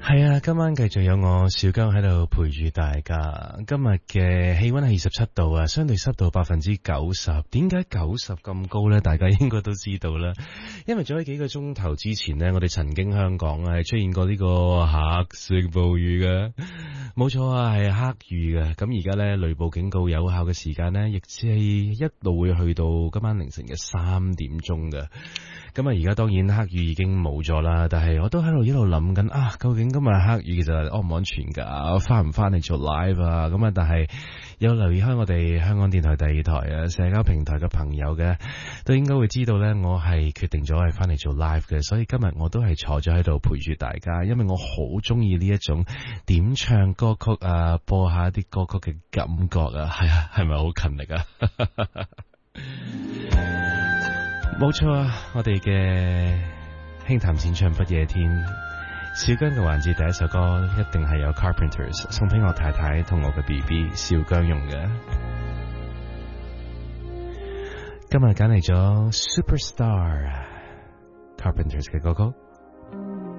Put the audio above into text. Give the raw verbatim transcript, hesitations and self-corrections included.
係啊，今晚繼續有我小姜喺度陪住大家。今日嘅氣溫係二十七度啊，相對濕度百分之九十。點解九十咁高呢？大家應該都知道啦。因為早喺幾個鐘頭之前呢，我哋曾經香港係出現過呢個黑色暴雨嘅，冇錯啊，係黑雨嘅。咁而家呢，雷暴警告有效嘅時間呢，亦只係一路會去到今晚凌晨嘅三點鐘嘅。咁啊，而家當然黑雨已經冇咗啦，但係我都喺度一路諗緊啊，究竟今日黑雨其實安唔安全噶？翻唔翻嚟做 live 啊？咁啊，但係有留意開我哋香港電台第二台啊，社交平台嘅朋友嘅，都應該會知道呢，我係決定咗係翻嚟做 live 嘅，所以今日我都係坐咗喺度陪住大家，因為我好中意呢一種點唱歌曲啊，播下啲歌曲嘅感覺啊，係啊，係咪好勤力啊？冇錯啊！我哋嘅輕談淺唱不夜天，小姜嘅環節第一首歌一定係有 Carpenters 送俾我太太同我嘅 B B 小姜用嘅。今日揀嚟咗 Superstar Carpenters 嘅歌曲。